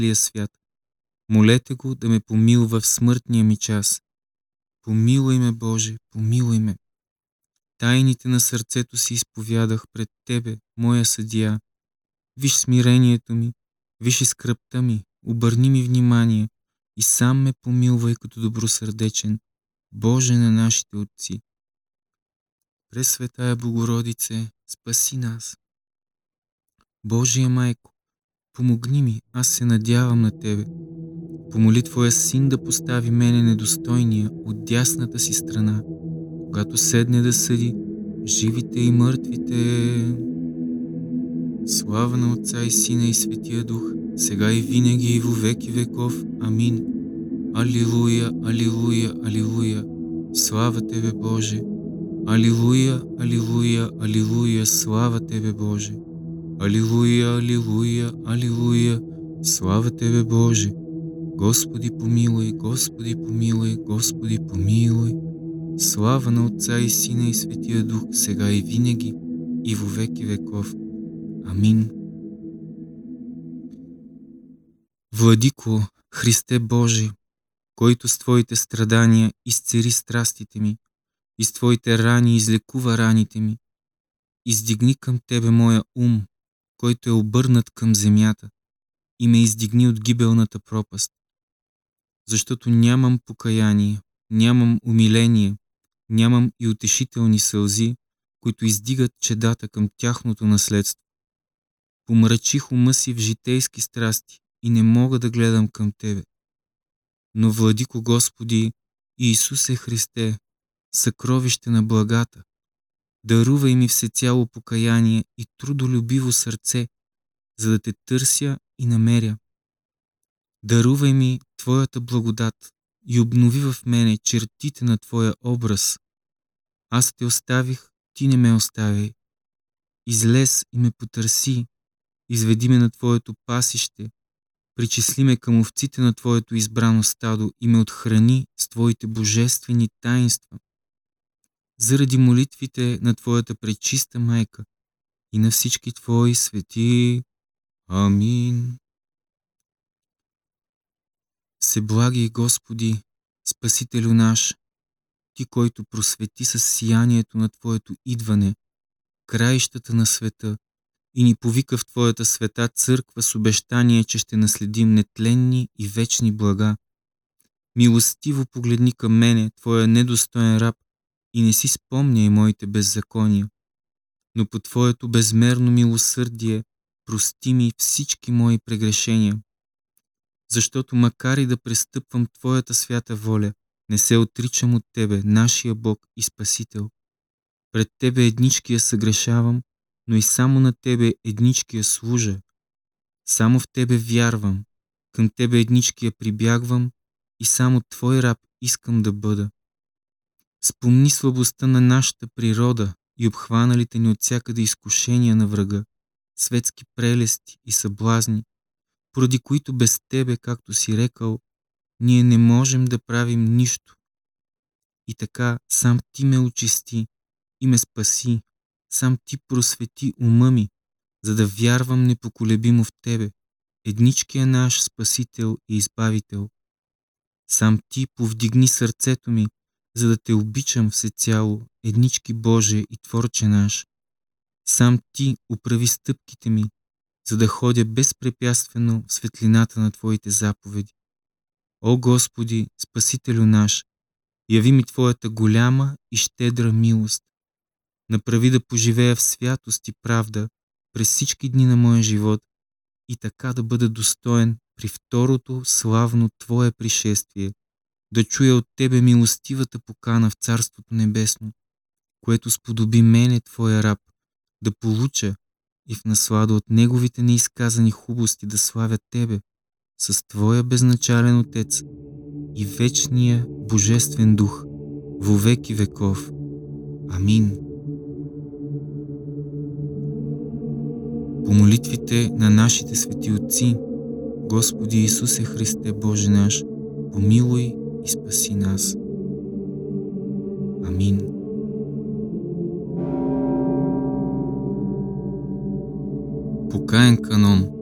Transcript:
целия свят. Молете го да ме помилва в смъртния ми час. Помилуй ме, Боже, помилуй ме. Тайните на сърцето си изповядах пред Тебе, моя съдия. Виж смирението ми, виж и скръбта ми, обърни ми внимание и сам ме помилвай като добросърдечен, Боже на нашите отци. Пресветая Богородице, спаси нас. Божия майко, помогни ми, аз се надявам на Тебе. Помоли Твоя син да постави мене недостойния от дясната си страна, когато седне да съди живите и мъртвите. Слава на Отца и Сина и Светия Дух, сега и винаги и во веки веков. Амин. Алилуя, алилуя, алилуя. Слава Тебе, Боже. Алилуя, алилуя, алилуя. Слава Тебе, Боже. Алилуя, алилуя, алилуя. Слава Тебе, Боже. Господи помилуй, Господи помилуй, Господи помилуй. Слава на Отца и Сина и Светия Дух, сега и винаги и во веки веков. Амин. Владико, Христе Божи, който с Твоите страдания изцери страстите ми и с Твоите рани излекува раните ми, издигни към Тебе моя ум, който е обърнат към земята, и ме издигни от гибелната пропаст, защото нямам покаяние, нямам умиление, нямам и утешителни сълзи, които издигат чедата към тяхното наследство. Помрачих ума си в житейски страсти и не мога да гледам към Тебе. Но, Владико Господи, Иисусе Христе, съкровище на благата, дарувай ми всецяло покаяние и трудолюбиво сърце, за да Те търся и намеря. Дарувай ми Твоята благодат и обнови в мене чертите на Твоя образ. Аз Те оставих, Ти не ме оставяй. Излез и ме потърси, изведи ме на Твоето пасище, причисли ме към овците на Твоето избрано стадо и ме отхрани с Твоите божествени таинства. Заради молитвите на Твоята пречиста майка и на всички Твои свети. Амин. Всеблагий Господи, Спасителю наш, Ти, който просвети със сиянието на Твоето идване краищата на света и ни повика в Твоята света църква с обещание, че ще наследим нетленни и вечни блага. Милостиво погледни към мене, Твоя недостоен раб, и не си спомняй моите беззакония, но по Твоето безмерно милосърдие прости ми всички мои прегрешения. Защото макар и да престъпвам Твоята свята воля, не се отричам от Тебе, нашия Бог и Спасител. Пред Тебе едничкия съгрешавам, но и само на Тебе едничкия служа. Само в Тебе вярвам, към Тебе едничкия прибягвам и само Твой раб искам да бъда. Спомни слабостта на нашата природа и обхваналите ни от всякъде изкушения на врага, светски прелести и съблазни, поради които без Тебе, както си рекал, ние не можем да правим нищо. И така сам Ти ме очисти и ме спаси, сам Ти просвети ума ми, за да вярвам непоколебимо в Тебе, едничкия наш Спасител и Избавител. Сам Ти повдигни сърцето ми, за да Те обичам всецяло, еднички Боже и Творче наш. Сам Ти управи стъпките ми, за да ходя безпрепятствено в светлината на Твоите заповеди. О Господи, Спасителю наш, яви ми Твоята голяма и щедра милост. Направи да поживея в святост и правда през всички дни на моя живот и така да бъда достоен при второто славно Твое пришествие, да чуя от Тебе милостивата покана в Царството Небесно, което сподоби мене, Твоя раб, да получа и в наслада от Неговите неизказани хубости да славя Тебе с Твоя безначален Отец и вечния Божествен Дух во веки веков. Амин. По молитвите на нашите свети отци, Господи Исусе Христе Боже наш, помилуй и спаси нас. Амин. Покаен канон.